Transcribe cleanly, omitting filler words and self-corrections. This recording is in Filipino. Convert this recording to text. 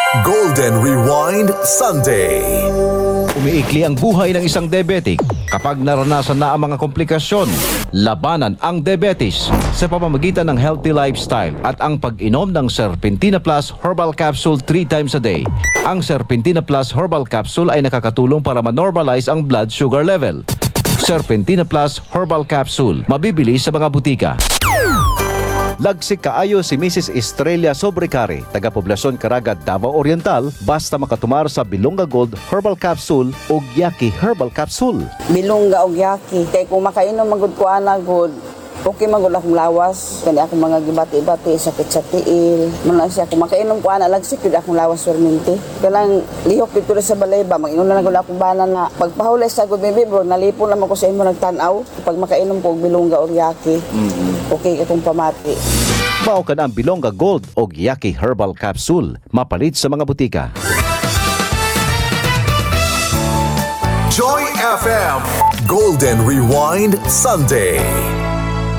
Golden Rewind Sunday. Umiikli ang buhay ng isang diabetic kapag naranasan na ang mga komplikasyon. Labanan ang diabetes sa pamamagitan ng healthy lifestyle at ang pag-inom ng Serpentina Plus Herbal Capsule 3 times a day. Ang Serpentina Plus Herbal Capsule ay nakakatulong para ma-normalize ang blood sugar level. Serpentina Plus Herbal Capsule, mabibili sa mga butika. Lagsik kaayo si Mrs. Estrella Sobrecari, taga-poblasyon Caraga, Davao Oriental, basta makatumar sa Bilonga Gold Herbal Capsule o Yaki Herbal Capsule. Bilongga og yaki. Kay kung makainom magud ko ana good, okay magud akong lawas. Kani akong mga gibati-bati, sakit sa tiil. Muna siya kung makainom ko ana lagsik gid akong lawas perminti. Kanang lihok dito sa balay ba, mag-inom na gud akong bana nga. Pagpahulay sa gud bibi bro, nalipon naman ko sa imo nagtan-aw. Pag makainom ko og bilongga og yaki. Okay itong pamati. Mao ka na ang Bilonga Gold o Yaki Herbal Capsule, mapalit sa mga butika. Joy FM Golden Rewind Sunday.